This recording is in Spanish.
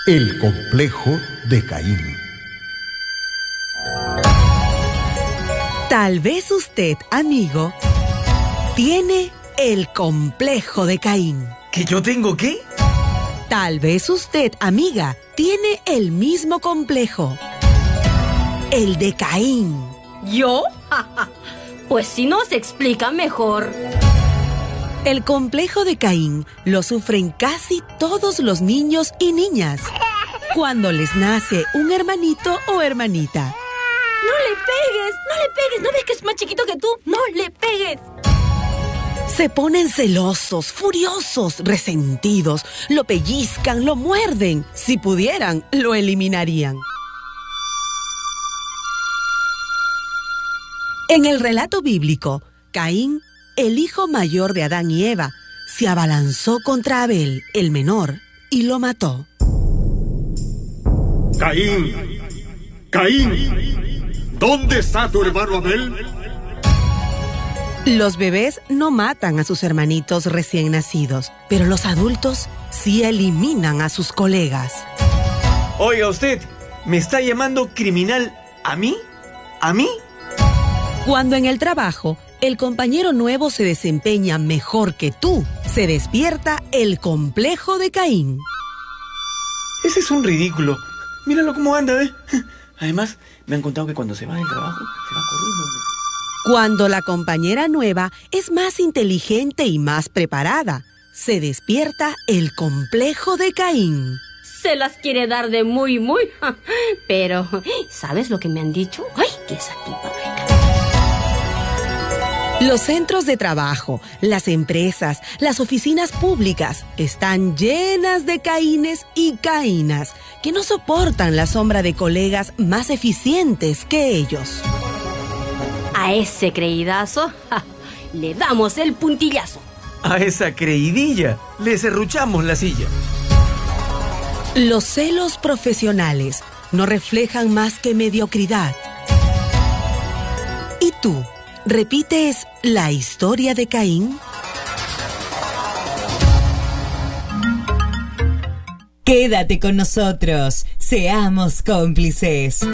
El complejo de Caín. Tal vez usted, amigo, tiene el complejo de Caín. ¿Que yo tengo qué? Tal vez usted, amiga, tiene el mismo complejo. El de Caín. ¿Yo? Pues si no se explica mejor. El complejo de Caín lo sufren casi todos los niños y niñas cuando les nace un hermanito o hermanita. ¡No le pegues! ¡No le pegues! ¿No ves que es más chiquito que tú? ¡No le pegues! Se ponen celosos, furiosos, resentidos, lo pellizcan, lo muerden. Si pudieran, lo eliminarían. En el relato bíblico, Caín, el hijo mayor de Adán y Eva, se abalanzó contra Abel, el menor, y lo mató. Caín, Caín, ¿dónde está tu hermano Abel? Los bebés no matan a sus hermanitos recién nacidos, pero los adultos sí eliminan a sus colegas. Oiga usted, ¿me está llamando criminal a mí? ¿A mí? Cuando en el trabajo el compañero nuevo se desempeña mejor que tú, se despierta el complejo de Caín. Ese es un ridículo. Míralo cómo anda, ¿eh? Además, me han contado que cuando se va del trabajo, se va corriendo. Cuando la compañera nueva es más inteligente y más preparada, se despierta el complejo de Caín. Se las quiere dar de muy. Pero, ¿sabes lo que me han dicho? ¡Ay, que esa tipa! Los centros de trabajo, las empresas, las oficinas públicas están llenas de Caínes y Caínas que no soportan la sombra de colegas más eficientes que ellos. A ese creídazo, le damos el puntillazo. A esa creidilla le serruchamos la silla. Los celos profesionales no reflejan más que mediocridad. ¿Y tú? ¿Repites la historia de Caín? Quédate con nosotros, seamos cómplices.